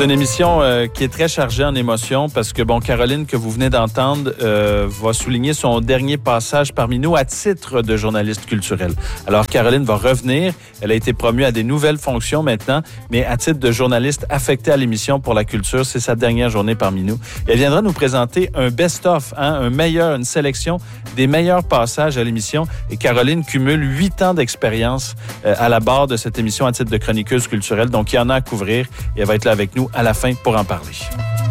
C'est une émission qui est très chargée en émotions parce que, Caroline, que vous venez d'entendre, va souligner son dernier passage parmi nous à titre de journaliste culturelle. Alors, Caroline va revenir. Elle a été promue à des nouvelles fonctions maintenant, mais à titre de journaliste affectée à l'émission pour la culture, c'est sa dernière journée parmi nous. Et elle viendra nous présenter un best-of, une sélection des meilleurs passages à l'émission. Et Caroline cumule 8 ans d'expérience à la barre de cette émission à titre de chroniqueuse culturelle. Donc, il y en a à couvrir et elle va être là avec nous à la fin pour en parler.